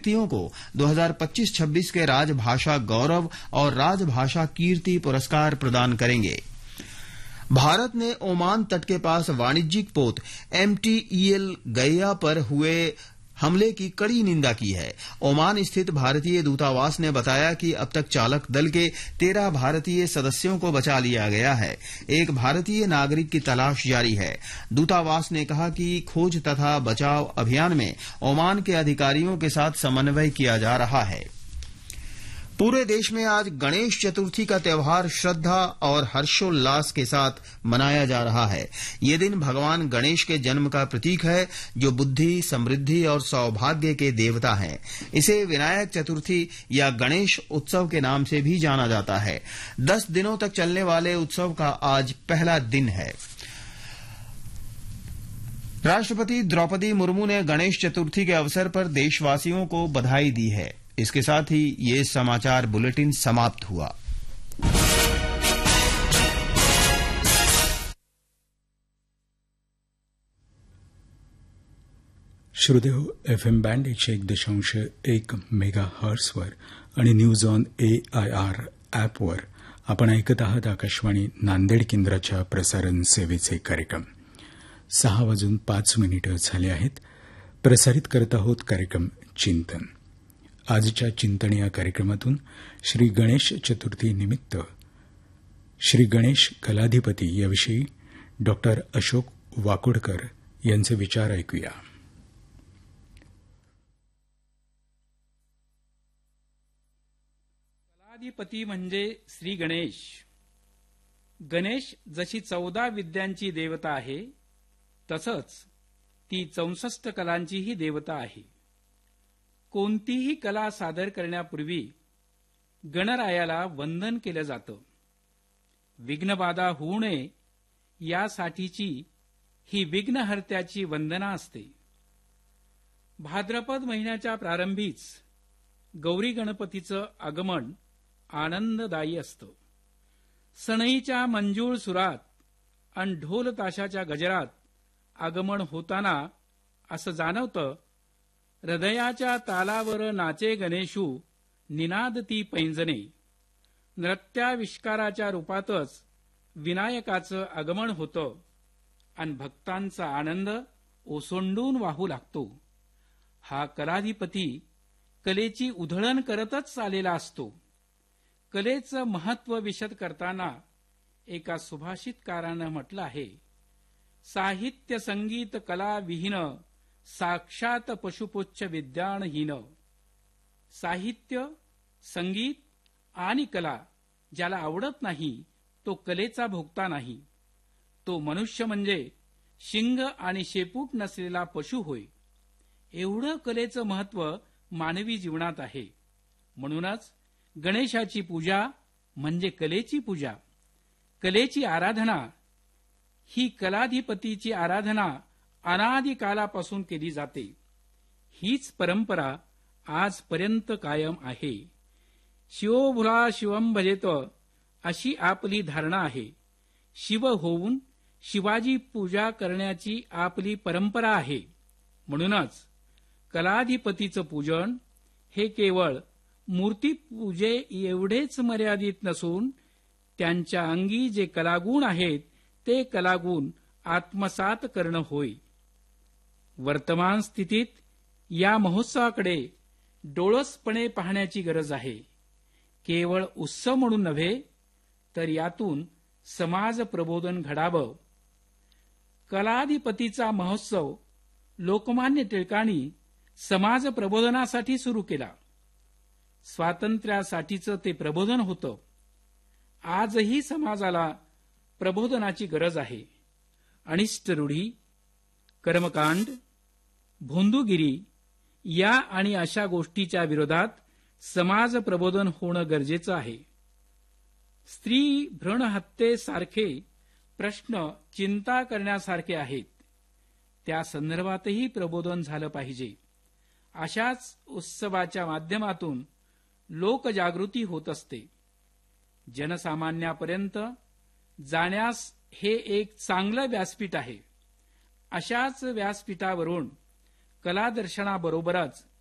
व्यक्तियों को 2025-26 के राजभाषा गौरव और राजभाषा कीर्ति पुरस्कार प्रदान करेंगे। भारत ने ओमान तट के पास वाणिज्यिक पोत MTEL गैया पर हुए हमले की कड़ी निंदा की है। ओमान स्थित भारतीय दूतावास ने बताया कि अब तक चालक दल के 13 भारतीय सदस्यों को बचा लिया गया है। एक भारतीय नागरिक की तलाश जारी है। दूतावास ने कहा कि खोज तथा बचाव अभियान में ओमान के अधिकारियों के साथ समन्वय किया जा रहा है। पूरे देश में आज गणेश चतुर्थी का त्यौहार श्रद्धा और हर्षोल्लास के साथ मनाया जा रहा है। ये दिन भगवान गणेश के जन्म का प्रतीक है, जो बुद्धि, समृद्धि और सौभाग्य के देवता हैं। इसे विनायक चतुर्थी या गणेश उत्सव के नाम से भी जाना जाता है। 10 दिनों तक चलने वाले उत्सव का आज पहला दिन है। राष्ट्रपति द्रौपदी मुर्मू ने गणेश चतुर्थी के अवसर पर देशवासियों को बधाई दी है। इसके साथ ही ये समाचार बुलेटिन समाप्त हुआ। श्रोतेहो, FM बँड 101.1 मेगाहर्ट्झवर आणि न्यूज ऑन AIR ॲपवर आपण ऐकत आहात आकाशवाणी नांदेड केंद्राच्या प्रसारण सेवेचे कार्यक्रम। 6:05 झाले आहेत। प्रसारित करत आहोत कार्यक्रम चिंतन। आजच्या चिंतन या कार्यक्रमातून श्री गणेश चतुर्थी निमित्त श्री गणेश कलाधिपती याविषयी डॉ. अशोक वाकोडकर यांचे विचार ऐकूया। कलाधिपती म्हणजे श्री गणेश। गणेश जशी 14 विद्यांची देवता आहे, तसंच ती 64 कलांचीही देवता आहे। कोणतीही कला सादर करण्यापूर्वी गणरायाला वंदन केलं जातं। विघ्नबाधा होऊ नये यासाठीची ही विघ्नहर्त्याची वंदना असते। भाद्रपद महिन्याच्या प्रारंभीच गौरी गणपतीचं आगमन आनंददायी असतं। सनईच्या मंजूळ सुरात आणि ढोल ताशाच्या गजरात आगमन होताना असं जाणवतं, हृदयाच्या तालावर नाचे गणेशू, निनादती पैंजने। नृत्याविष्काराच्या रूपातच विनायकाचं आगमन होतं आणि भक्तांचा आनंद ओसंडून वाहू लागतो। हा कलाधिपती कलेची उधळण करतच आलेला असतो। कलेचं महत्त्व विशद करताना एका सुभाषितकारानं म्हटलं आहे, साहित्य संगीत कला विहीन, साक्षात पशुपुच्छ विद्यानहीन। साहित्य, संगीत आणि कला ज्याला आवडत नाही, तो कलेचा भोगता नाही। तो मनुष्य म्हणजे शिंग आणि शेपूट नसलेला पशु होय। एवढं कलेचं महत्त्व मानवी जीवनात आहे। म्हणूनच गणेशाची पूजा म्हणजे कलेची पूजा, कलेची आराधना। ही कलाधिपतीची आराधना अनादी कालापासून केली जाते। हीच परंपरा आजपर्यंत कायम आहे। शिवो भुला शिवम भजेत अशी आपली धारणा आहे। शिव होऊन शिवाजी पूजा करण्याची आपली परंपरा आहे। म्हणूनच कलाधिपतीचं पूजन हे केवळ मूर्तीपूजे एवढेच मर्यादित नसून त्यांच्या अंगी जे कलागुण आहेत, ते कलागुण आत्मसात करणं होय। वर्तमान स्थितीत या महोत्सवाकडे डोळसपणे पाहण्याची गरज आहे। केवळ उत्सव म्हणून नव्हे, तर यातून समाज प्रबोधन घडावं। कलाधिपतीचा महोत्सव लोकमान्य टिळकांनी समाज प्रबोधनासाठी सुरू केला। स्वातंत्र्यासाठीचं ते प्रबोधन होतं। आजही समाजाला प्रबोधनाची गरज आहे। अनिष्ट रूढी, कर्मकांड, भोंदूगिरी या आणि अशा गोष्टीच्या विरोधात समाज प्रबोधन होणं गरजेचं आहे। स्त्री भ्रूण हत्येसारखे प्रश्न चिंता करण्यासारखे आहेत, त्या संदर्भातही प्रबोधन झालं पाहिजे। अशाच उत्सवाच्या माध्यमातून लोकजागृती होत असते। जनसामान्यापर्यंत जाण्यास हे एक चांगलं व्यासपीठ आहे। अशाच व्यासपीठावरून कलादर्शनाबरोबरच